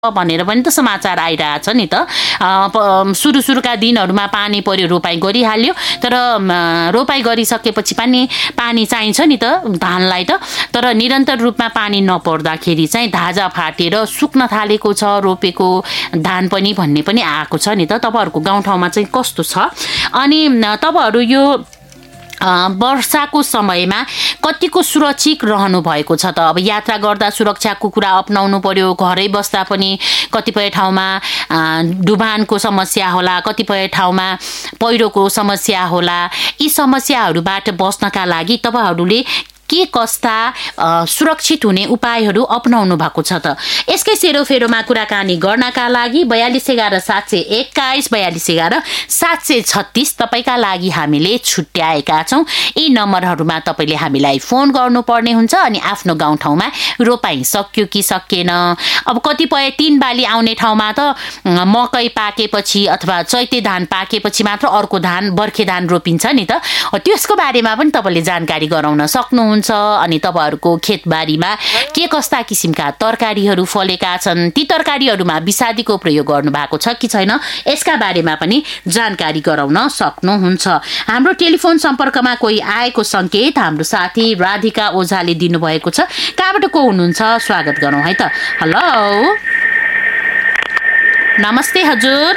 भनेर पनि त समाचार आइरहेछ नि त। सुरुका दिनहरूमा पानी पर्यो, रोपाई गरिहाल्यो, तर रोपाई गरिसकेपछि पनि पानी चाहिन्छ नि त धानलाई त। तर निरन्तर रूपमा पानी नपर्दाखेरि चाहिँ धाजा फाटेर सुक्न थालेको छ रोपेको धान पनि भन्ने पनि आएको छ नि त। तपाईँहरूको गाउँठाउँमा चाहिँ कस्तो छ? अनि तपाईँहरू यो वर्षाको समयमा कतिको सुरक्षित रहनु भएको छ त? अब यात्रा गर्दा सुरक्षाको कुरा अपनाउनु पर्यो, घरै बस्दा पनि कतिपय ठाउँमा डुबानको समस्या होला, कतिपय ठाउँमा पहिरोको समस्या होला। यी समस्याहरूबाट बस्नका लागि तपाईँहरूले के कस्ता सुरक्षित हुने उपायहरू अपनाउनु भएको छ त? यसकै सेरोफेरोमा कुराकानी गर्नका लागि 4211 721 4211 736 तपाईँका लागि हामीले छुट्याएका छौँ। यी नम्बरहरूमा तपाईँले हामीलाई फोन गर्नुपर्ने हुन्छ अनि आफ्नो गाउँठाउँमा रोपाई सक्यो कि सकिएन, अब कतिपय 3 बाली आउने ठाउँमा त मकै पाकेपछि अथवा चैते धान पाकेपछि मात्र अर्को धान बर्खे धान रोपिन्छ नि त। त्यसको बारेमा पनि तपाईँले जानकारी गराउन सक्नुहुन्छ। अनि तपाईहरूको खेतबारीमा के कस्ता किसिमका तरकारीहरू फलेका छन्, ती तरकारीहरूमा विषादीको प्रयोग गर्नु भएको छ कि छैन, यसका बारेमा पनि जानकारी गराउन सक्नुहुन्छ। हाम्रो टेलिफोन सम्पर्कमा कोही आएको संकेत हाम्रो साथी राधिका ओझाले दिनुभएको छ। कहाँबाट को हुनुहुन्छ? स्वागत गरौँ है त। हेलो, नमस्ते हजुर,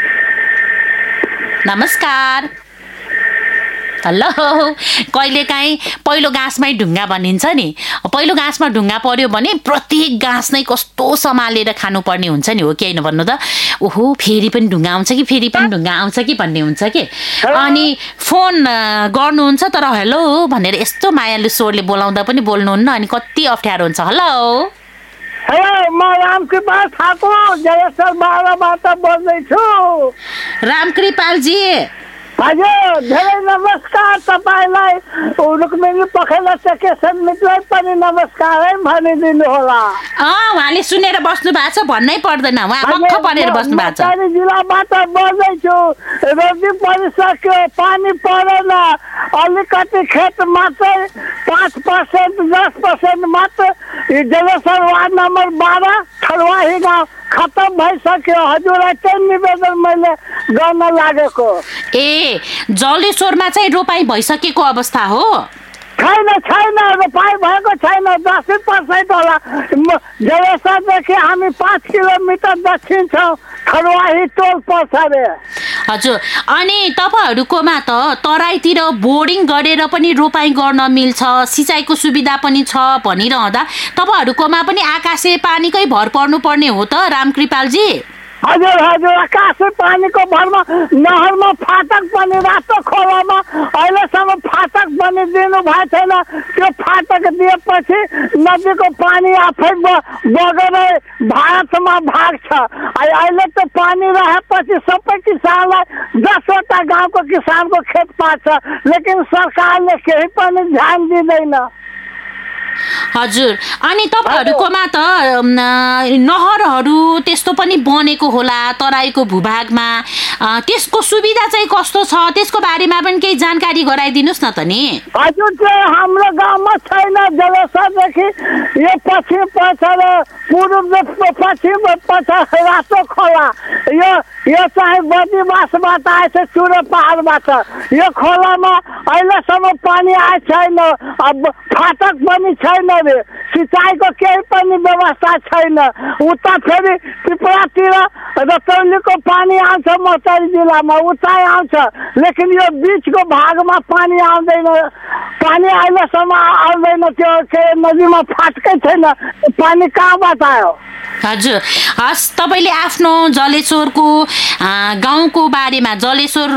नमस्कार। हेलो, कहिलेकाहीँ पहिलो घाँसमै ढुङ्गा भनिन्छ नि, पहिलो घाँसमा ढुङ्गा पर्यो भने प्रत्येक घाँस नै कस्तो सम्हालेर खानुपर्ने हुन्छ नि, हो कि होइन भन्नु त? ओहो, फेरि पनि ढुङ्गा आउँछ कि फेरि पनि ढुङ्गा आउँछ कि भन्ने हुन्छ कि। अनि फोन गर्नुहुन्छ तर हेलो भनेर यस्तो मायालु स्वरले बोलाउँदा पनि बोल्नुहुन्न, अनि कति अप्ठ्यारो हुन्छ। हेलो, हेलो, म रामकृपाल ठाकुर जयसर बाराबाट बोल्दैछु। रामकृपालजी हजुर, धेरै नमस्कार तपाईँलाई। रुक्मिनी पखेला सेकेसन मित्रलाई पनि नमस्कार है भनिदिनु होला। उहाँले सुनेर बस्नु भएको छ भन्नै पर्दैन, उहाँ मक्ख परेर बस्नु भएको छ। म जिल्लाबाट बोल्दैछु। रोजी परिसक्यो, पानी परेन, अलिकति खेतमा चाहिँ 5% 10% मात्र जलेश्वर वार्ड नम्बर 12 ठलवाही गाउँ खतम भइसक्यो। हजुरलाई चाहिँ निवेदन मैले गर्न लागेको। ए, जलेश्वरमा चाहिँ रोपाई भइसकेको अवस्था हो? छैन, रोपाई भएको छैन, 10% होला। जलेश्वरदेखि हामी 5 किलोमिटर दक्षिण छौँ, खरवाही टोल पर्छ रे। हजुर, अनि तपाईँहरूकोमा त तराईतिर बोर्डिङ गरेर पनि रोपाई गर्न मिल्छ, सिँचाइको सुविधा पनि छ भनिरहँदा तपाईँहरूकोमा पनि आकाशे पानीकै भर पर्नुपर्ने हो त रामकृपालजी? हजुर, आकाशे पानीको भरमा नहरमा फाटक पनि रातो खोलामा अहिलेसम्म फाटक पनि दिनु भएको छैन। त्यो फाटक दिएपछि नदीको पानी आफै बगेर भारतमा भाग्छ। अहिले त पानी रहेपछि सबै किसानलाई 10वटा गाउँको किसानको खेत पार्छ, लेकिन सरकारले केही पनि ध्यान दिँदैन। हजुर, अनि तपाईँहरूकोमा त नहरहरू त्यस्तो पनि बनेको होला तराईको भूभागमा, त्यसको सुविधा चाहिँ कस्तो छ त्यसको बारेमा पनि केही जानकारी गराइदिनुहोस् न त नि। हजुर, त्यो हाम्रो गाउँमा छैन। जलेश्वरदेखि यो पश्चिम पछाडि पूर्व पश्चिम पछाडि रातो खोला, यो चाहिँ बदीवासबाट आएछ, चुरे पहाडबाट। यो खोलामा अहिलेसम्म पानी आएको छैन, अब फाटक पनि छैन रे, सिँचाइको केही पनि व्यवस्था छैन। उता फेरि पिपरातिर रतौलीको पानी आउँछ, मचौरी जिल्लामा उचाइ आउँछ, लेकिन यो बिचको भागमा पानी आउँदैन। पानी अहिलेसम्म आउँदैन, त्यो के नदीमा फाटकै छैन, पानी कहाँबाट आयो? हजुर, हस्, तपाईँले आफ्नो जलेश्वरको गाउँको बारेमा, जलेश्वर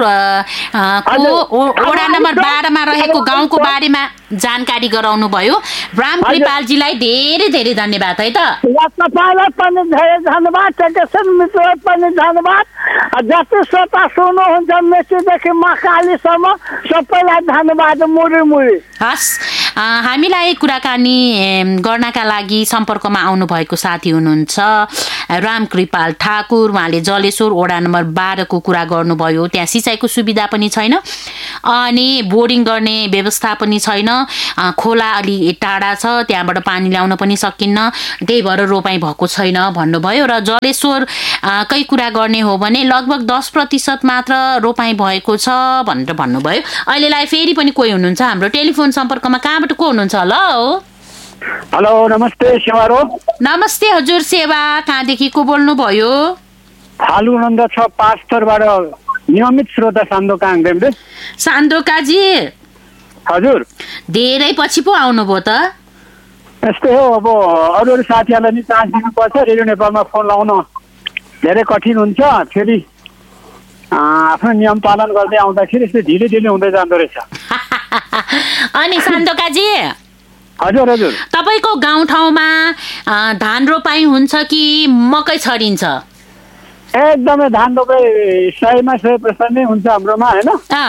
वडा नम्बर 12 मा रहेको गाउँको बारेमा जानकारी गराउनु भयो। रामकृपालजीलाई धेरै धेरै धन्यवाद है त। तपाईँलाई पनि धेरै धन्यवाद, टेकेसन मित्रलाई पनि धन्यवाद, जति श्रोता सुन्नुहुन्छ मेचीदेखि महाकालीसम्म सबैलाई धन्यवाद, मुरी। हस्, हामीलाई कुराकानी गर्नका लागि सम्पर्कमा आउनु भएको साथी हुनुहुन्छ रामकृपाल ठाकुर। उहाँले जलेश्वर वडा नम्बर 12 को कुरा गर्नुभयो, त्यहाँ सिँचाइको सुविधा पनि छैन, अनि बोर्डिङ गर्ने व्यवस्था पनि छैन, खोला अलि टाढा छ, त्यहाँबाट पानी ल्याउन पनि सकिन्न, त्यही भएर रोपाइँ भएको छैन भन्नुभयो। र जलेश्वरकै कुरा गर्ने हो भने लगभग 10% मात्र रोपाइँ भएको छ भनेर भन्नुभयो। अहिलेलाई फेरि पनि कोही हुनुहुन्छ हाम्रो टेलिफोन सम्पर्कमा, कहाँबाट को हुनुहुन्छ? हेलो नमस्ते सेवारो। नमस्ते हजुर, सेवा कहाँदेखि को बोल्नुभयो? फालु नन्द छ पास्टरबाट नियमित श्रोता सान्दोका आङदेमले। सान्दोकाजी हजुर, धेरै पछि पो आउनुभयो त। यस्तै हो, अब अरू साथीहरूलाई नि चान्स दिनुपर्छ। रेडियो नेपालमा फोन लाउन धेरै कठिन हुन्छ, फेरि आफ्नो नियम पालन गर्दै आउँदाखेरि यस्तै ढिलै ढिलै हुँदै जाँदो रहेछ। अनि सान्दोकाजी हजुर हजुर, तपाईँको गाउँठाउँमा धान रोपाइँ हुन्छ कि मकै छरिन्छ? एकदमै धान रोपाइ 100मा 100% नै हुन्छ हाम्रोमा होइन।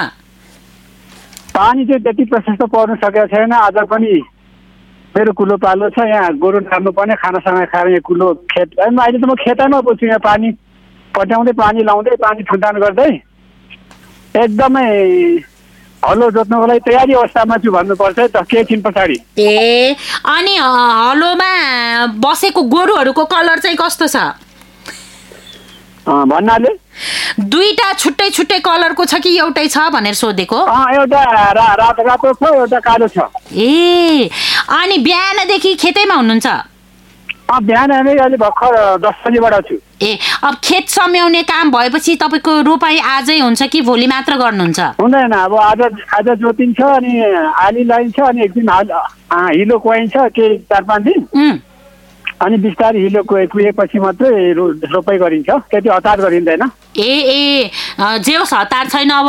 पानी चाहिँ त्यति प्रशस्त पर्नु सकेको छैन। आज पनि मेरो कुलो पालो छ, यहाँ गोरु टार्नु पर्ने, खानासँग खाएर यहाँ कुलो खेत, अहिले त म खेतैमा पुग्छु, यहाँ पानी पट्याउँदै पानी लाउँदै पानी फुटान गर्दै एकदमै हलो जोत्नुको लागि तयारी अवस्थामा छु भन्नुपर्छ है त, केही दिन पछाडि। ए अनि हलोमा बसेको गोरुहरूको कलर चाहिँ कस्तो छ भन्नाले? दुईटा छुट्टै छुट्टै कलरको छ कि एउटै छ भनेर सोधेको। एउटा रातो छ, एउटा कालो छ। ए अनि बिहानदेखि खेतैमा हुनुहुन्छ? बिहान अहिले भर्खर 10 बजीबाट छु। ए अब खेत सम्याउने काम भएपछि तपाईँको रोपाइँ आजै हुन्छ कि भोलि मात्र गर्नुहुन्छ? हुँदैन, अब आज जोतिन्छ, अनि आली लाइन्छ, अनि एक दिन हिलो कुहाइन्छ, केही 4-5 दिन, अनि बिस्तारै हिलो कुहेपछि मात्रै रोपाइँ गरिन्छ, त्यति हतार गरिँदैन। ए जे होस् हतार छैन। अब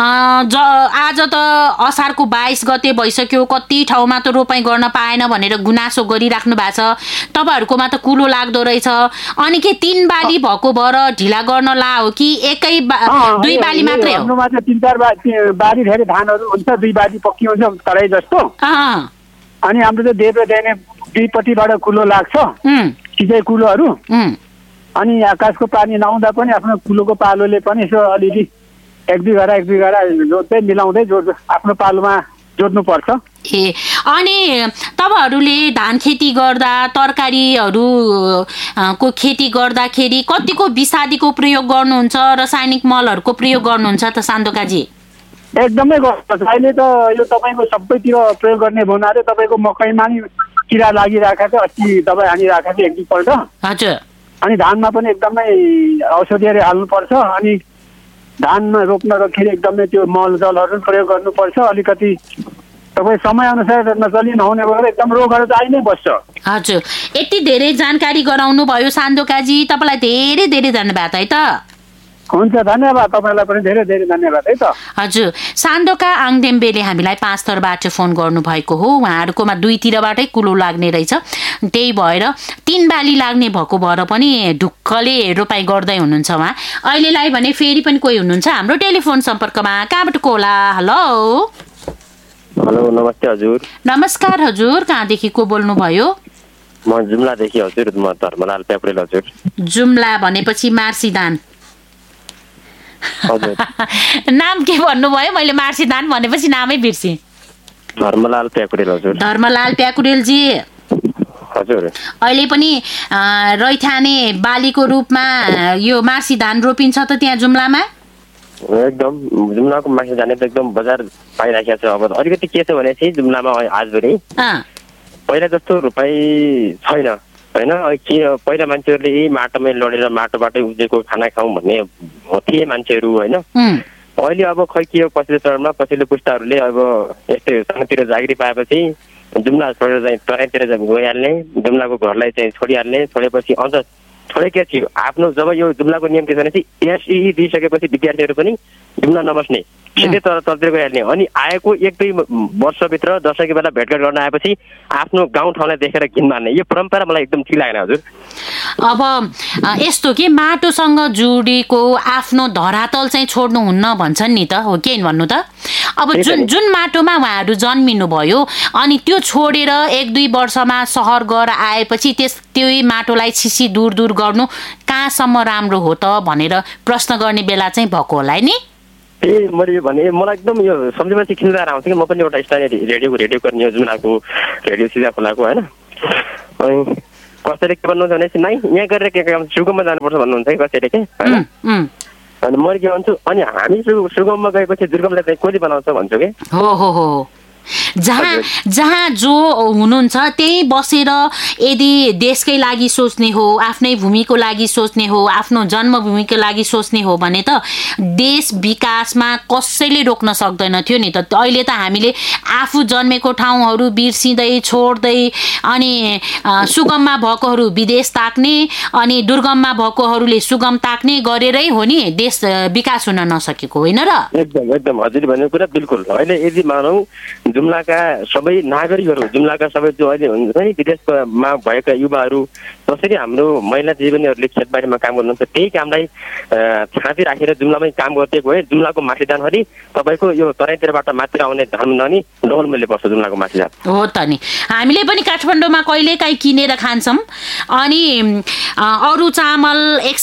आज त असारको 22 गते भइसक्यो, कति ठाउँमा त रोपाइँ गर्न पाएन भनेर गुनासो गरिराख्नु भएको छ। तपाईँहरूकोमा त कुलो लाग्दो रहेछ, अनि के 3 बाली भएको भएर ढिला गर्न ला हो कि एकै 2 बाली मात्रै हो? हाम्रोमा चाहिँ 3-4 बाली धेरै धानहरू हुन्छ, 2 बाली पक्की हुन्छ तराई जस्तो। अनि हाम्रो चाहिँ देब्रे दैने दुईपट्टिबाट कुलो लाग्छ, सिँचाइ कुलोहरू। अनि आकाशको पानी नआउँदा पनि आफ्नो कुलोको पालोले पनि यसो अलिअलि 1-2 घरा जोत्दै मिलाउँदै आफ्नो पालोमा जोत्नुपर्छ। ए अनि तपाईँहरूले धान खेती गर्दा, तरकारीहरू को खेती गर्दाखेरि कतिको विषादीको प्रयोग गर्नुहुन्छ, रासायनिक मलहरूको प्रयोग गर्नुहुन्छ त सान्दोकाजी? एकदमै गर्छ। अहिले त यो तपाईँको सबैतिर प्रयोग गर्ने हुनाले तपाईँको मकैमा नि किरा लागिरहेको छ, अस्ति दबाई हानिरहेको छ 1-2 पल्ट। हजुर। अनि धानमा पनि एकदमै औषधिहरू हाल्नुपर्छ, अनि धानमा रोप्नखेरि एकदमै त्यो मल जलहरू प्रयोग गर्नुपर्छ। अलिकति तपाईँ समयअनुसार नचलि नहुने भएर एकदम रोगहरू चाहिँ नै बस्छ। हजुर, यति धेरै जानकारी गराउनु भयो सान्दोकाजी, तपाईँलाई धेरै धेरै धन्यवाद है त। हुन्छ, धन्यवाद, तपाईँलाई पनि धेरै धेरै धन्यवाद है त। हजुर, सान्दोका आङदेम्बेले हामीलाई 5 थरबाट फोन गर्नुभएको हो। उहाँहरूकोमा 2तिरबाटै कुलो लाग्ने रहेछ, त्यही भएर 3 बाली लाग्ने भएको भएर पनि ढुक्कले रोपाइँ गर्दै हुनुहुन्छ उहाँ। अहिलेलाई भने फेरि पनि कोही हुनुहुन्छ हाम्रो टेलिफोन सम्पर्कमा, कहाँबाट को होला? हेलो नमस्ते हजुर। नमस्कार हजुर, कहाँदेखि को बोल्नुभयो? म जुम्लादेखि हजुर, म धर्मलाल प्याकुरेल हजुर। जुम्ला भनेपछि मार्सीदान हजुर। नाम के भन्नुभयो? मैले मार्सीदान भनेपछि नामै बिर्सेँ। धर्मलाल प्याकुरेल हजुर। धर्मलाल प्याकुरेलजी हजुर, अहिले पनि रैथाने बालीको रूपमा यो मार्सी धान रोपिन्छ त त्यहाँ जुम्लामा? एकदम जुम्लाको मार्सी धान त एकदम बजार पाइराखेको छ। अब अलिकति के छ भने चाहिँ जुम्लामा आजभरि पहिला जस्तो रोपाइँ छैन होइन। के पहिला मान्छेहरूले यही माटोमै लडेर माटोबाटै उब्जेको खाना खाउँ भन्ने थिए मान्छेहरू होइन। अहिले अब खै के हो, पछिल्लो चरणमा पछिल्लो पुस्ताहरूले अब यस्तै सानोतिर जागिरी पाएपछि जुम्ला छोडेर चाहिँ तराईतिर गइहाल्ने, जुम्लाको घरलाई चाहिँ छोडिहाल्ने, छोडेपछि अझ छोडे के थियो आफ्नो। जब यो जुम्लाको नियम के छ भने चाहिँ एसई दिइसकेपछि विद्यार्थीहरू पनि जुम्ला नबस्ने, सिधै तलतिर गइहाल्ने। अनि आएको 1-2 वर्षभित्र दसैँको बेला भेटघाट गर्न आएपछि आफ्नो गाउँ ठाउँलाई देखेर घिन मान्ने, यो परम्परा मलाई एकदम ठिक लागेन हजुर। अब यस्तो के माटोसँग जोडिएको आफ्नो धरातल चाहिँ छोड्नुहुन्न भन्छन् नि त, हो के भन्नु त? अब जुन माटोमा उहाँहरू जन्मिनु भयो अनि त्यो छोडेर 1-2 वर्षमा सहर गएर आएपछि त्यही माटोलाई छिसी दूर गर्नु कहाँसम्म राम्रो हो त भनेर प्रश्न गर्ने बेला चाहिँ भएको होला नि। त्यही मैले भने मलाई एकदम यो सम्झिँदा चाहिँ खिच्दार आउँछ कि म पनि एउटा स्थानीय रेडियो गर्ने जुम्लाको रेडियो सिधा खोलाको होइन। अनि कसैले के भन्नुहुन्छ भनेपछि नाइ यहाँ गरेर के काम सुगममा जानुपर्छ भन्नुहुन्छ कि कसैले के होइन। अनि मैले के भन्छु अनि हामी सुगममा गएपछि दुर्गमलाई चाहिँ कसले बनाउँछ भन्छु कि। हो जहाँ जो हुनुहुन्छ त्यही बसेर यदि देशकै लागि सोच्ने हो, आफ्नै भूमिको लागि सोच्ने हो, आफ्नो जन्मभूमिको लागि सोच्ने हो भने त देश विकासमा कसैले रोक्न सक्दैन थियो नि त। अहिले त हामीले आफू जन्मेको ठाउँहरू बिर्सिँदै छोड्दै अनि सुगममा भएकोहरू विदेश ताक्ने अनि दुर्गममा भएकोहरूले सुगम ताक्ने गरेरै हो नि देश विकास हुन नसकेको होइन र? एकदम हजुर भनेको कुरा बिल्कुल। अहिले यदि मानौ जुम्लाका सबै नागरिकहरू, जुम्लाका सबै जो अहिले हुन्छ नि विदेशमा भएका युवाहरू, जसरी हाम्रो महिला जीवनीहरूले खेतबारीमा काम गर्नुहुन्छ त्यही कामलाई छाती राखेर जुम्लामै काम गर्दै गए जुम्लाको माथिदानभरि तपाईँको यो तराईतिरबाट माथि आउने धान नि डबल मूल्य पर्छ जुम्लाको माथिदान। हो त नि, हामीले पनि काठमाडौँमा कहिलेकाहीँ किनेर खान्छौँ अनि अरू चामल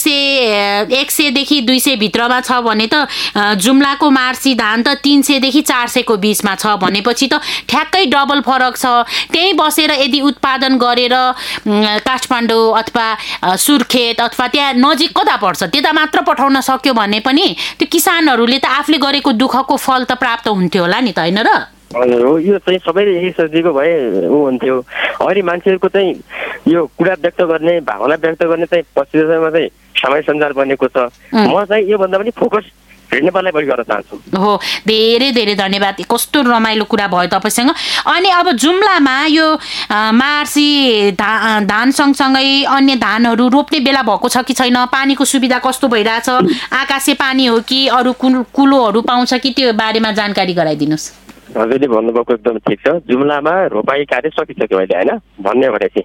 100 देखि 200 भित्रमा छ भने त जुम्लाको मार्सी धान त 300 देखि 400 को बीचमा छ भनेपछि त ठ्याक्कै डबल फरक छ। त्यही बसेर यदि उत्पादन गरेर काठमाडौँ अथवा सुर्खेत अथवा त्यहाँ नजिक कता पर्छ त्यता मात्र पठाउन सक्यो भने पनि त्यो किसानहरूले त आफूले गरेको दुःखको फल त प्राप्त हुन्थ्यो होला नि त होइन र? हो, यो चाहिँ सबैले यही सोचेको भए ऊ हुन्थ्यो। अहिले मान्छेहरूको चाहिँ यो कुरा व्यक्त गर्ने, भावना व्यक्त गर्ने चाहिँ पछिल्लो समयमा चाहिँ समाज सञ्जाल बनेको छ। म चाहिँ योभन्दा पनि फोकस नेपाललाई बढी गर्न चाहन्छु। हो, धेरै धेरै धन्यवाद। कस्तो रमाइलो कुरा भयो तपाईँसँग। अनि अब जुम्लामा यो मार्सी धान सँगसँगै अन्य धानहरू रोप्ने बेला भएको छ कि छैन? पानीको सुविधा कस्तो भइरहेछ? आकाशे पानी हो कि अरू कुलोहरू पाउँछ कि त्यो बारेमा जानकारी गराइदिनुहोस्। हजुरले भन्नुभएको एकदम ठिक छ। जुम्लामा रोपाई कार्य सकिसक्यो अहिले होइन भन्ने भनेपछि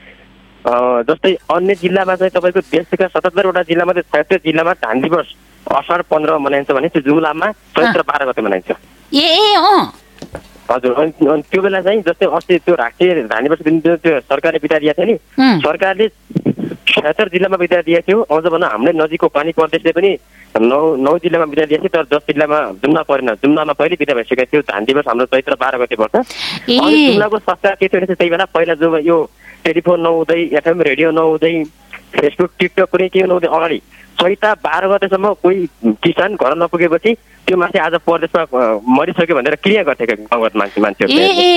जस्तै अन्य जिल्लामा चाहिँ तपाईँको देशका 77वटा जिल्लामा 76 जिल्लामा धान दिवस असार 15 मनाइन्छ भने त्यो जुम्लामा चैत्र 12 गते मनाइन्छ। हजुर, अनि त्यो बेला चाहिँ जस्तै अस्ति त्यो राष्ट्रिय धान दिवस दिन त्यो सरकारले बिदा दिएको थियो नि, सरकारले 76 जिल्लामा बिदा दिएको थियो। अझ भनौँ हामीले नजिकको पानी प्रदेशले पनि 9 जिल्लामा बिदा दिएको थियो, तर 10 जिल्लामा जुम्ला परेन। जुम्लामा पहिले बिदा भइसकेको थियो। धान दिवस हाम्रो चैत्र 12 गते पर्छ। अनि जुम्लाको संस्कार के थियो भने त्यही बेला पहिला जो यो telephone नहुँदै, FM radio नहुँदै, Facebook TikTok कुनै के नहुँदै अगाडि चैत्र 12 गतेसम्म कोही किसान घर नपुगेपछि त्यो मान्छे आज परदेशमा मरिसक्यो भनेर क्रिया गर्थे गाउँघर मान्छेहरू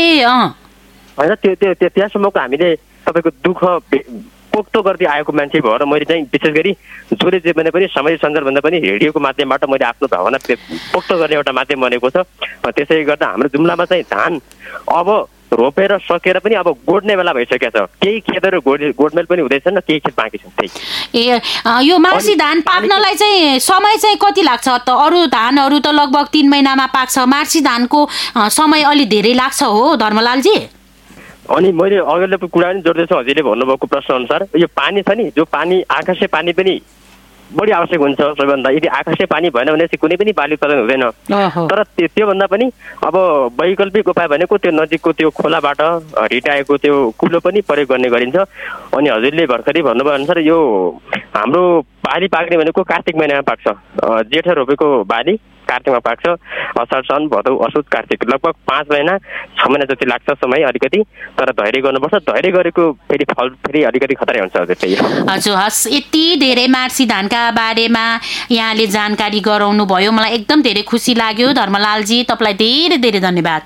होइन। त्यो त्यहाँसम्मको हामीले तपाईँको दुःख पोख्तो गर्दै आएको मान्छे भएर मैले चाहिँ विशेष गरी जसले जे भने पनि सामाजिक सञ्जालभन्दा पनि रेडियोको माध्यमबाट मैले आफ्नो भावना पोख्त गर्ने एउटा माध्यम बनेको छ। त्यसैले गर्दा हाम्रो जुम्लामा चाहिँ धान अब रोपेर सकेर पनि अब गोड्ने बेला भइसकेको छ। केही खेतहरू गोडमेल पनि हुँदैछन्, केही खेत बाँकी छ। त्यही यो मार्सी धान पाक्नलाई चाहिँ समय चाहिँ कति लाग्छ त? अरू धानहरू त लगभग 3 महिनामा पाक्छ, मार्सी धानको समय अलि धेरै लाग्छ हो धर्मलालजी? अनि मैले अघिल्लो कुरा पनि जोड्दैछु हजुरले भन्नुभएको प्रश्न अनुसार यो पानी छ नि, जो पानी आकाशे पानी पनि बढी आवश्यक हुन्छ सबैभन्दा। यदि आकाशे पानी भएन भने चाहिँ कुनै पनि बाली उत्पादन हुँदैन। तर त्योभन्दा पनि अब वैकल्पिक उपाय भनेको त्यो नजिकको त्यो खोलाबाट रिटाएको त्यो कुलो पनि प्रयोग गर्ने गरिन्छ। अनि हजुरले भर्खरै भन्नुभयो अनुसार यो हाम्रो बाली पाक्ने भनेको कार्तिक महिनामा पाक्छ। जेठ रोपेको बाली कार्तिकमा पाक्छ। असार साउन भदौ असोज कार्तिक लगभग 5 महिना 6 महिना जति लाग्छ समय अलिकति। तर धैर्य गर्नुपर्छ। धैर्य गरेको फेरि फल फेरि अलिकति खतरै हुन्छ हजुर। त्यही हजुर, हस्, यति धेरै मार्सी धानका बारेमा यहाँले जानकारी गराउनु भयो, मलाई एकदम धेरै खुसी लाग्यो धर्मलालजी। तपाईँलाई धेरै धेरै धन्यवाद।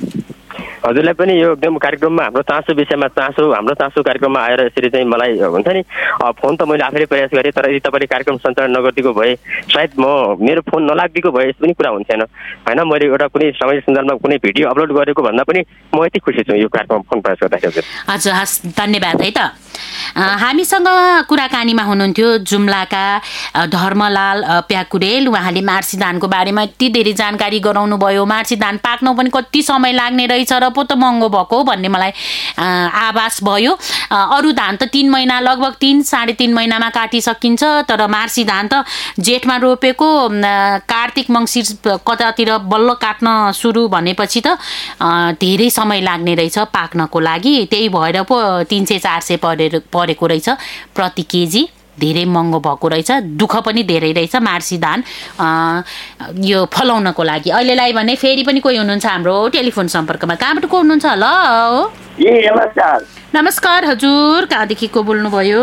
हजुरलाई पनि यो एकदम कार्यक्रममा हाम्रो चासो विषयमा हाम्रो चासो कार्यक्रममा आएर यसरी चाहिँ मलाई हुन्छ नि फोन त मैले आफैले प्रयास गरेँ, तर यदि तपाईँले कार्यक्रम सञ्चालन नगरिदिएको भए सायद मेरो फोन नलागिदिएको भए यस्तो पनि कुरा हुन्थेन होइन। मैले एउटा कुनै सामाजिक सञ्जालमा कुनै भिडियो अपलोड गरेको भन्दा पनि म यति खुसी छु यो कार्यक्रम फोन प्रयास गर्दाखेरि। हजुर, हस्, धन्यवाद है त। हामीसँग कुराकानीमा हुनुहुन्थ्यो जुम्लाका धर्मलाल प्याकुरेल। उहाँले मार्सी धानको बारेमा यति धेरै जानकारी गराउनु भयो। मार्सी धान पाक्न पनि कति समय लाग्ने रहेछ र पो त महँगो भएको भन्ने मलाई आभास भयो। अरू धान त 3 महिना लगभग 3-3.5 महिनामा काटिसकिन्छ, तर मार्सी धान त जेठमा रोपेको कार्तिक मङ्सिर कतातिर बल्ल काट्न सुरु भनेपछि त धेरै समय लाग्ने रहेछ पाक्नको लागि। त्यही भएर पो 300-400 परेको रहेछ प्रति केजी। धेरै महँगो भएको रहेछ, दुःख पनि धेरै रहेछ मार्सी धान यो फलाउनको लागि। अहिलेलाई भने फेरि पनि कोही हुनुहुन्छ हाम्रो टेलिफोन सम्पर्कमा। कहाँबाट को हुनुहुन्छ? हेलो नमस्कार। नमस्कार हजुर, कहाँदेखि को बोल्नुभयो?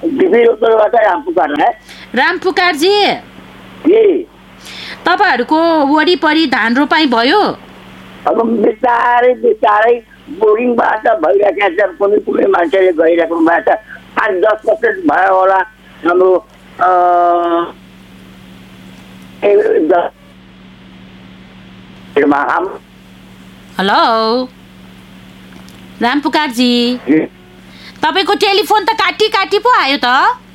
रामपुकारजी, तपाईँहरूको वरिपरि धान रोपाई भयो? अब बिस्तारै बिस्तारै बोरिङबाट भइरहेको छ, कुनै कुनै मान्छेले गइरहेको भएको छ। 5-10% भयो होला हाम्रो हेलो रामपुकारजी, तपाईँको टेलिफोन त काटी काटी पो आयो त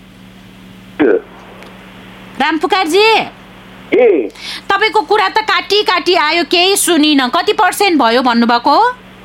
रामपुकारजी। तपाईँको कुरा त काटी काटी आयो, केही सुनिन। कति पर्सेन्ट भयो भन्नुभएको?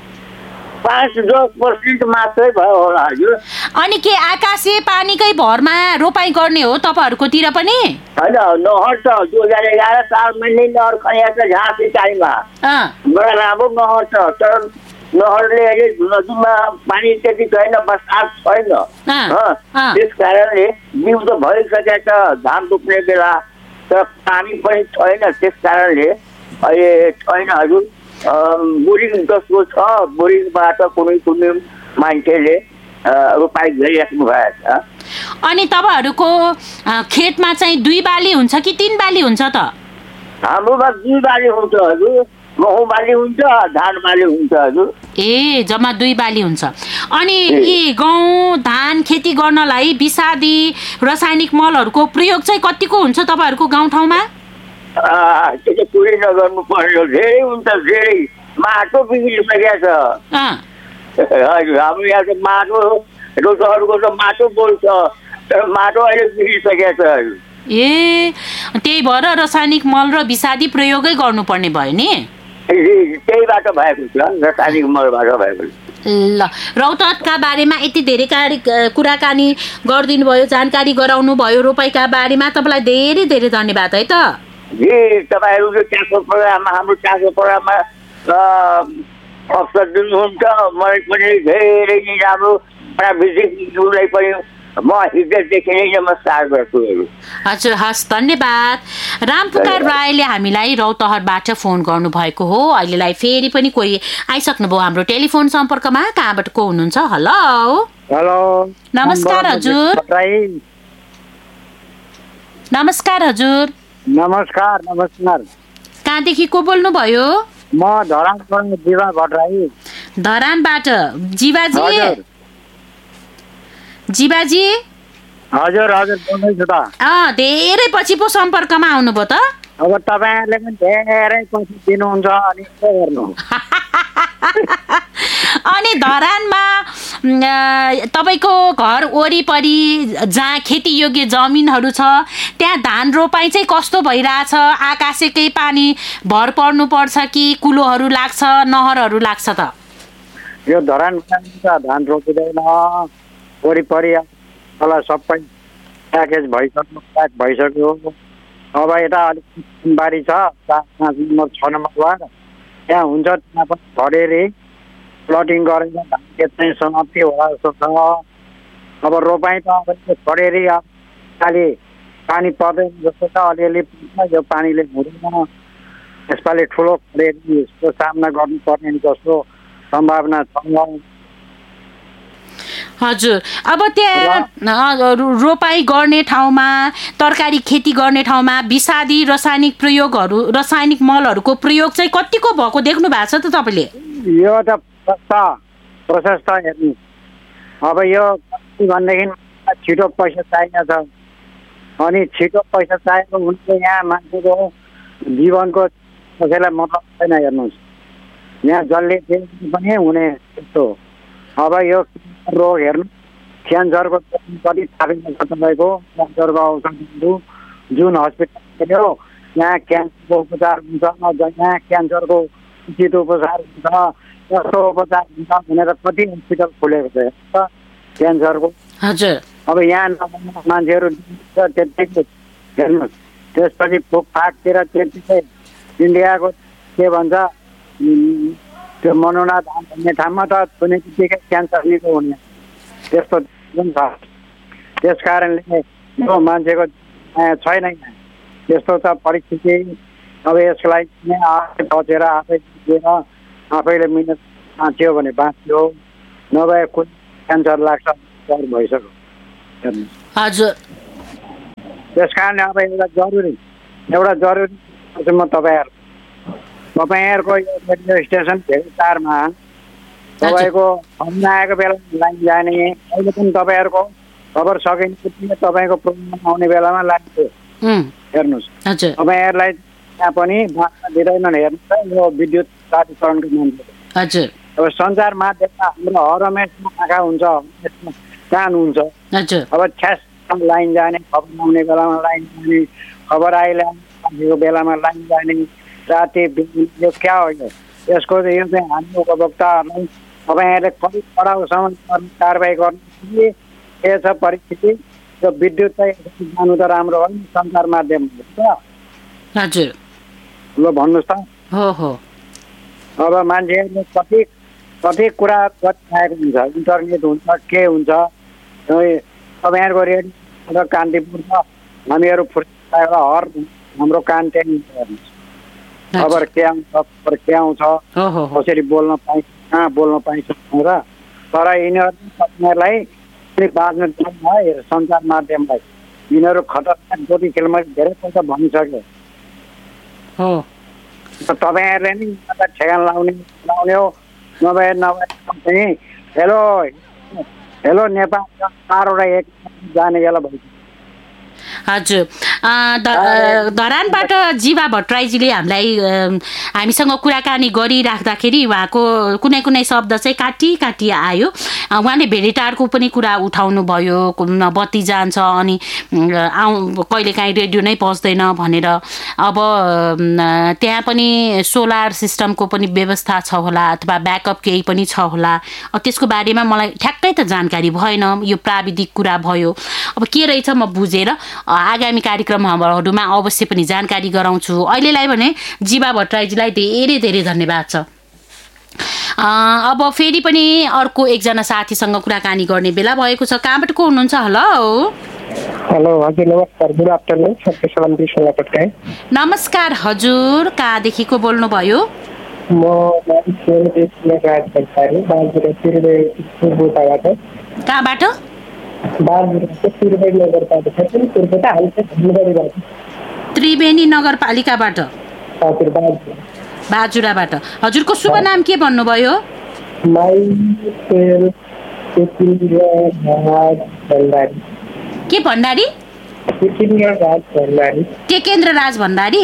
5-10% मात्रै भयो होला हजुर। अनि के आकाशे पानीकै भरमा रोपाई गर्ने हो तपाईँहरूकोतिर पनि? होइन, नहर छ 2011 सालमा नै नहर खनिएको छ झाँसी टाइममा, बडा राम्रो नहर छ। तर नहरले अहिले नदीमा पानी त्यति छैन, बर्सात छैन। त्यस कारणले बिउ त भइसकेको छ धान रोप्ने बेला, तर पानी पनि छैन। त्यस कारणले अहिले छैन हजुर। बोरिङ जसको छ, बोरिङबाट कुनै कुनै मान्छेले रोपाई गरिराख्नु भएको छ। अनि तपाईँहरूको खेतमा चाहिँ 2 बाली हुन्छ कि 3 बाली हुन्छ त? हाम्रोमा 2 बाली हुन्छ हजुर, गहुँ बाली हुन्छ, धान बाली हुन्छ हजुर। ए, जम्मा 2 बाली हुन्छ। अनि यी गहुँ धान खेती गर्नलाई विषादी रासायनिक मलहरूको प्रयोग चाहिँ कतिको हुन्छ तपाईँहरूको गाउँठाउँमा? त्यो चाहिँ पुरै नगर्नु पर्यो, धेरै हुन्छ, धेरै। माटो बिग्रिसकेको छ हजुर। हाम्रो यहाँ त माटो, रोजहरूको त माटो बोल्छ, तर माटो अहिले बिग्रिसकेको छ हजुर। ए, त्यही भएर रासायनिक मल र विषादी प्रयोगै गर्नुपर्ने भयो नि? त्यहीबाट भएको छ, रासायनिक मलबाट भएको छ। ल, रौतहटका बारेमा यति धेरै कुराकानी गरिदिनु भयो, जानकारी गराउनु भयो रोपाईका बारेमा। तपाईँलाई धेरै धेरै धन्यवाद है त। तपाईँहरूको चासो प्रोग्राममा, हाम्रो चासो प्रोग्राममा अवसर दिनुहुन्छ, मलाई पनि धेरै नै राम्रो विद्युतलाई पनि म हृदयदेखि नै नमस्कार गर्छु। हजुर, हस्, धन्यवाद। रामपुकार राईले हामीलाई रौतहटबाट फोन गर्नुभएको हो। अहिलेलाई फेरि पनि कोही आइसक्नुभयो हाम्रो टेलिफोन सम्पर्कमा। कहाँबाट को हुनुहुन्छ? हेलो हेलो, नमस्कार हजुर। नमस्कार हजुर। नमस्कार नमस्कार। कहाँदेखि को बोल्नुभयो? म धरानबाट जीवा भट्टराई। धरानबाट जीवाजी? जीवाजी हजुर हजुर, बोल्दैछु त। धेरै पछि पो सम्पर्कमा आउनुभयो त। अब तपाईँहरूले पनि धेरै पछि दिनुहुन्छ, अनि के गर्नु। अनि धरानमा तपाईँको घर वरिपरि जहाँ खेतीयोग्य जमिनहरू छ त्यहाँ धान रोपाई चाहिँ कस्तो भइरहेछ? आकाशेकै पानी भर पर्नुपर्छ कि कुलोहरू लाग्छ, नहरहरू लाग्छ त? यो धरानमा धान रोपिँदैन, वरिपरि तल सबै प्याकेज भइसक्यो। अब यता अलिक बारी छ 5 नम्बर 6 नम्बर वार्ड, त्यहाँ हुन्छ, त्यहाँ पनि खडेरी प्लटिङ गरेर धान बेच्ने समाप्ति होला जस्तो छ। अब रोपाई त अब खडेरी खालि पानी पर्दैन जस्तो छ, अलिअलि यो पानीले हुँदैन। यसपालि ठुलो खडेरीको सामना गर्नुपर्ने जस्तो सम्भावना छ। हजुर, अब त्यहाँ रोपाई गर्ने ठाउँमा, तरकारी खेती गर्ने ठाउँमा विषादी रासायनिक मलहरूको प्रयोग चाहिँ कतिको भएको देख्नु भएको छ त तपाईँले? यो त प्रशस्त हेर्नु। अब यो भनेदेखि छिटो पैसा चाहिएको छ, अनि छिटो पैसा चाहिएको हुन्छ। यहाँ मान्छेको जीवनको कसैलाई मतलब छैन। हेर्नुहोस्, यहाँ जसले पनि हुने त्यस्तो। अब यो रोग हेर्नु, क्यान्सरको कति थापिन्छ तपाईँको? क्यान्सरको औषधिहरू जुन हस्पिटल थियो, यहाँ क्यान्सरको उपचार हुन्छ, यहाँ क्यान्सरको उचित उपचार हुन्छ, कस्तो उपचार हुन्छ भनेर कति हस्पिटल खुलेको छ क्यान्सरको। हजुर, अब यहाँ मान्छेहरू त्यतिकै हेर्नुहोस्। त्यसपछि फुकफाकतिर त्यतिकै इन्डियाको के भन्छ त्यो मनोना धान भन्ने ठाउँमा त सुने बित्तिकै क्यान्सर निको हुने त्यस्तो पनि छ। त्यस कारणले बाँच्नु मान्छेको छैन। यस्तो त परिस्थिति। अब यसलाई आफै बचेर आफै दिएर आफैले मिहिनेत बाँच्यो भने बाँच्यो, नभए कुन क्यान्सर लाग्छ भइसक्यो। हजुर, त्यस कारण अब एउटा जरुरी म तपाईँहरूको यो रेडियो स्टेसन भेटारमा तपाईँको फोन आएको बेला लाइन जाने, अहिले पनि तपाईँहरूको खबर सकिने तपाईँको प्रोग्राम आउने बेलामा लाइन थियो। हेर्नुहोस्, तपाईँहरूलाई त्यहाँ पनि बाँच्न दिँदैनन्। हेर्नुहोस् यो विद्युत प्राधिकरणको मान्छे। अब सञ्चार माध्यममा हाम्रो हरमेशमा आँखा हुन्छ, कान हुन्छ। अब छ्यास लाइन जाने, खबर आउने बेलामा लाइन जाने, खबर आइरहेको बेलामा लाइन जाने, राति यो क्या हो यसको यो चाहिँ हामी उपभोक्ताहरूलाई तपाईँहरूले कति कडाउसम्म कारवाही गर्नु के छ परिस्थिति। यो विद्युत चाहिँ जानु त राम्रो हो नि सञ्चार माध्यम हजुर। ल भन्नुहोस् त। अब मान्छेहरूले कति कुरा गरिरहेको हुन्छ, इन्टरनेट हुन्छ, के हुन्छ। तपाईँहरूको रेडियो र कान्तिपुर त हामीहरू फुर्सद हर हाम्रो कान त्यही हेर्नुहोस्। खबर के आउँछ, कसरी बोल्न पाइन्छ, कहाँ बोल्न पाइन्छ भनेर। तर यिनीहरूलाई बाँच्नु दिँदैन सञ्चार माध्यमलाई। यिनीहरू खतरनाक गोटी खेलमा धेरै पैसा भनिसक्यो। तपाईँहरूले नि ठेगान लाउने हो, नभए चाहिँ हेलो नेपाल 4वटा एक जाने बेला भइसक्यो। हजुर, धरानबाट जीवा भट्टराईजीले हामीसँग कुराकानी गरिराख्दाखेरि उहाँको कुनै शब्द चाहिँ काटी आयो। उहाँले भेडेटारको पनि कुरा उठाउनु भयो, बत्ती जान्छ अनि कहिलेकाहीँ रेडियो नै पस्दैन भनेर। अब त्यहाँ पनि सोलर सिस्टमको पनि व्यवस्था छ होला अथवा ब्याकअप केही पनि छ होला। त्यसको बारेमा मलाई ठ्याक्कै त जानकारी भएन। यो प्राविधिक कुरा भयो। अब के रहेछ म बुझेर आगामी कार्यक्रमहरूमा अवश्य पनि जानकारी गराउँछु। अहिलेलाई भने जीवा भट्टराईजीलाई धेरै धेरै धन्यवाद छ। अब फेरि पनि अर्को एकजना साथीसँग कुराकानी गर्ने बेला भएको छ। कहाँबाट को हुनुहुन्छ? हेलो हजुर, नमस्कार, गुड आफ्टरनुन। नमस्कार हजुर, कहाँदेखि को बोल्नुभयो? कहाँबाट? त्रिवेणी नगरपालिकाबाट, बाजुराबाट। हजुरको शुभ नाम के भन्नुभयो? के भण्डारी? टेकेन्द्र राज भण्डारी।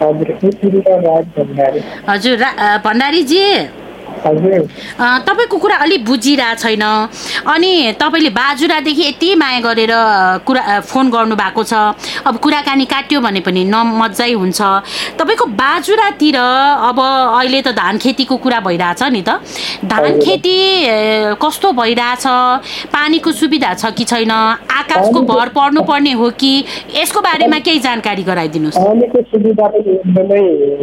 हजुर भण्डारीजी, तपाईँको कुरा अलिक बुझिरहेको छैन। अनि तपाईँले बाजुरादेखि यति माया गरेर फोन गर्नु भएको छ। अब कुराकानी काट्यो भने पनि नमज्जै हुन्छ। तपाईँको बाजुरातिर अब अहिले त धान खेतीको कुरा भइरहेछ नि त। धान खेती कस्तो भइरहेछ? पानीको सुविधा छ कि छैन? आकाशको भर पर्नुपर्ने हो कि? यसको बारेमा केही जानकारी गराइदिनुहोस्। पानीको सुविधा पनि एकदमै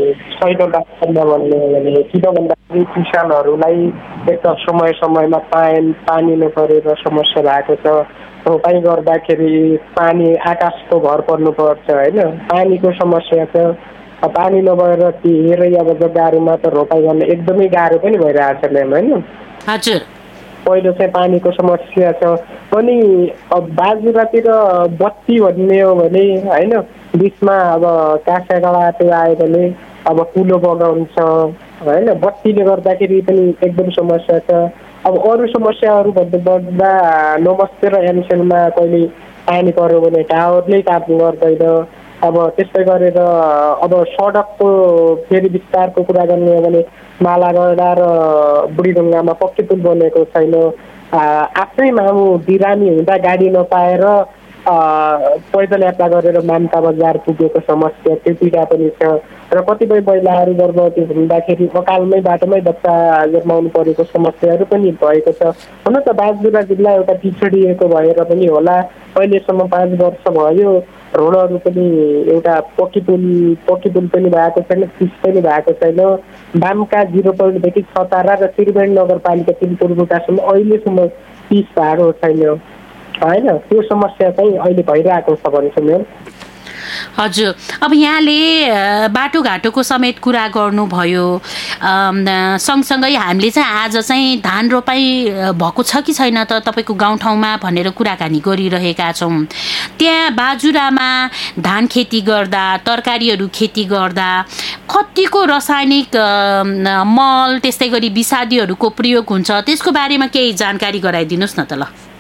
किसानहरूलाई एक त समयमा पानी नपरेर समस्या भएको छ। रोपाइ गर्दाखेरि पानी आकाशको भर पर्नुपर्छ होइन, पानीको समस्या छ। पानी नभएर धेरै अब जग्गाहरूमा त रोपाइ गर्न एकदमै गाह्रो पनि भइरहेको छ म्याम होइन। हजुर, पहिलो चाहिँ पानीको समस्या छ। अनि अब बाजुरातिर बत्ती भन्ने हो भने होइन, बिचमा अब काँसाका बाटो आयो भने अब कुलो बगाउँछ होइन, बत्तीले गर्दाखेरि पनि एकदम समस्या छ। अब अरू समस्याहरू भन्नुपर्दा नमस्ते र एनसेलमा कहिले पानी पर्यो भने टावरले काम गर्दैन। अब त्यस्तै गरेर अब सडकको फेरि विस्तारको कुरा गर्ने हो भने मालागढा र बुढीढुङ्गामा पक्की पुल बनेको छैन। आफ्नै मामु बिरामी हुँदा गाडी नपाएर पैदल यात्रा गरेर मानता बजार पुगेको समस्या, त्यो पीडा पनि छ। र कतिपय महिलाहरू गर्भवती हुँदाखेरि अकालमै बाटोमै बच्चा जन्माउनु परेको समस्याहरू पनि भएको छ। हुन त बाजुरा जिल्ला एउटा पिछडिएको भएर पनि होला, अहिलेसम्म 5 वर्ष भयो रोडहरू पनि एउटा पक्की पुल पनि भएको छैन, पिच पनि भएको छैन। बामका 0 पोइन्टदेखि छतारा र त्रिवेणी नगरपालिका 3 पूर्वकासम्म अहिलेसम्म पिच भएको छैन। होइन त्यो समस्या चाहिँ अहिले भइरहेको छ भन्छु म्याम। हजुर, अब यहाँले बाटोघाटोको समेत कुरा गर्नुभयो, सँगसँगै हामीले चाहिँ आज चाहिँ धान रोपाई भएको छ कि छैन त तपाईँको गाउँठाउँमा भनेर कुराकानी गरिरहेका छौँ। त्यहाँ बाजुरामा धान खेती गर्दा, तरकारीहरू खेती गर्दा कतिको रासायनिक मल त्यस्तै गरी विषादीहरूको प्रयोग हुन्छ, त्यसको बारेमा केही जानकारी गराइदिनुहोस् न त। ल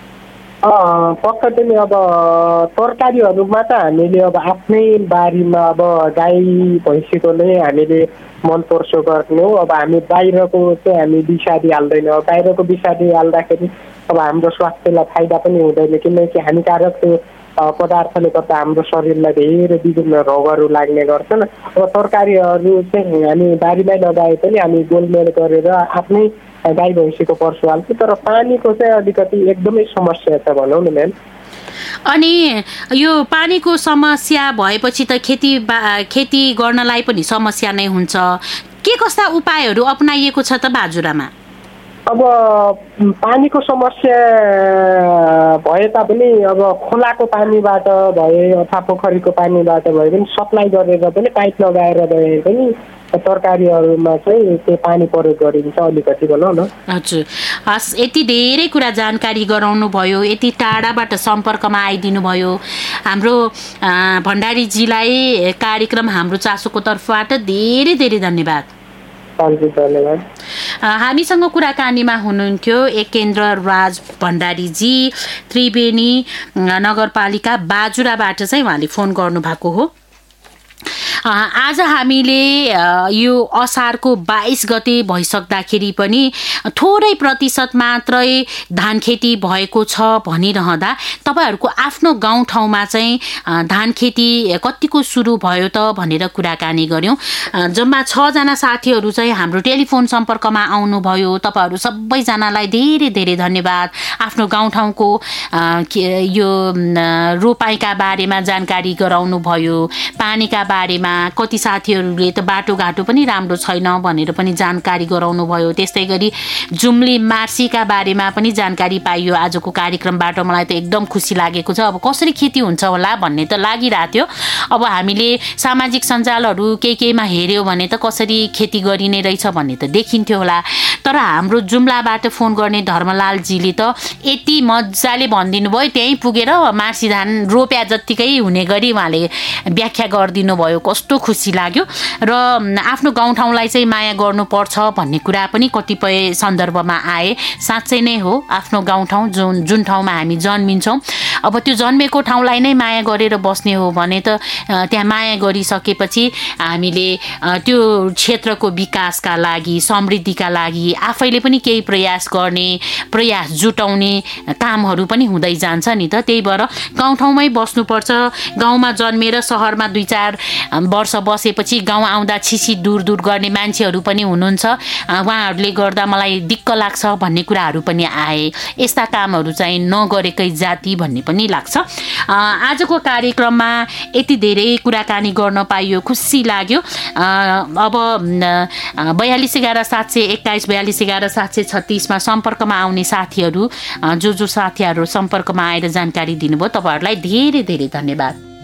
पक्का पनि अब तरकारीहरूमा त हामीले अब आफ्नै बारीमा अब गाई भैँसीको नै हामीले मन पर्सो गर्ने हो। अब हामी बाहिरको चाहिँ हामी विषादी हाल्दैन। बाहिरको विषादी हाल्दाखेरि अब हाम्रो स्वास्थ्यलाई फाइदा पनि हुँदैन, किनकि हानिकारक त्यो पदार्थले गर्दा हाम्रो शरीरलाई धेरै विभिन्न रोगहरू लाग्ने गर्छन्। अब तरकारीहरू चाहिँ हामी बारीमै लगाए पनि हामी गोलमेल गरेर आफ्नै गाई भैँसीको पर्सो हाल्छ। तर पानीको चाहिँ अलिकति एकदमै समस्या छ भनौँ न म्याम। अनि यो पानीको समस्या भएपछि त खेती गर्नलाई पनि समस्या नै हुन्छ। के कस्ता उपायहरू अपनाइएको छ त बाजुरामा? अब पानीको समस्या भए तापनि अब खोलाको पानीबाट भए अथवा पोखरीको पानीबाट भए पनि सप्लाई गरेर पनि पाइप लगाएर भए पनि तरकारीहरूमा चाहिँ त्यो पानी प्रयोग गरिन्छ अलिकति भनौँ न। हजुर, हस्, यति धेरै कुरा जानकारी गराउनु भयो, यति टाढाबाट सम्पर्कमा आइदिनु भयो। हाम्रो भण्डारीजीलाई कार्यक्रम हाम्रो चासोको तर्फबाट धेरै धेरै धन्यवाद। धन्यवाद। हामीसँग कुराकानीमा हुनुहुन्थ्यो एकेन्द्र राज भण्डारीजी, त्रिवेणी नगरपालिका बाजुराबाट चाहिँ उहाँले फोन गर्नुभएको हो। आज हामीले यो असारको 22 गते भइसक्दाखेरि पनि थोरै प्रतिशत मात्रै धान खेती भएको छ भनिरहँदा तपाईँहरूको आफ्नो गाउँठाउँमा चाहिँ धान खेती कतिको सुरु भयो त भनेर कुराकानी गऱ्यौँ। जम्मा 6 जना साथीहरू चाहिँ हाम्रो टेलिफोन सम्पर्कमा आउनुभयो। तपाईँहरू सबैजनालाई धेरै धेरै धन्यवाद। आफ्नो गाउँठाउँको यो रोपाइका बारेमा जानकारी गराउनु भयो, पानीका बारेमा कति साथीहरूले त बाटोघाटो पनि राम्रो छैन भनेर पनि जानकारी गराउनु भयो। त्यस्तै गरी जुम्ली मार्सीका बारेमा पनि जानकारी पाइयो आजको कार्यक्रमबाट। मलाई त एकदम खुसी लागेको छ। अब कसरी खेती हुन्छ होला भन्ने त लागिरहेको थियो। अब हामीले सामाजिक सञ्जालहरू केहीमा हेऱ्यो भने त कसरी खेती गरिने रहेछ भन्ने त देखिन्थ्यो होला। तर हाम्रो जुम्लाबाट फोन गर्ने धर्मलालजीले त यति मजाले भनिदिनु भयो, त्यहीँ पुगेर मार्सी धान रोप्या जत्तिकै हुने गरी उहाँले व्याख्या गरिदिनु भयो। कस्तो खुसी लाग्यो। र आफ्नो गाउँठाउँलाई चाहिँ माया गर्नुपर्छ भन्ने कुरा पनि कतिपय सन्दर्भमा आए। साँच्चै नै हो, आफ्नो गाउँठाउँ जुन ठाउँमा हामी जन्मिन्छौँ, अब त्यो जन्मेको ठाउँलाई नै माया गरेर बस्ने हो भने त त्यहाँ माया गरिसकेपछि हामीले त्यो क्षेत्रको विकासका लागि, समृद्धिका लागि आफैले पनि केही प्रयास गर्ने, प्रयास जुटाउने कामहरू पनि हुँदै जान्छ नि त। त्यही भएर गाउँठाउँमै बस्नुपर्छ। गाउँमा जन्मेर सहरमा 2-4 वर्ष बसेपछि गाउँ आउँदा छिसी दूर गर्ने मान्छेहरू पनि हुनुहुन्छ। उहाँहरूले गर्दा मलाई दिक्क लाग्छ भन्ने कुराहरू पनि आए। यस्ता कामहरू चाहिँ नगरेकै जाति भन्ने पनि लाग्छ। आजको कार्यक्रममा यति धेरै कुराकानी गर्न पाइयो, खुसी लाग्यो। अब 4211-721 4211-736 मा सम्पर्कमा आउने साथीहरू जो साथीहरू सम्पर्कमा आएर जानकारी दिनुभयो, तपाईँहरूलाई धेरै धेरै धन्यवाद।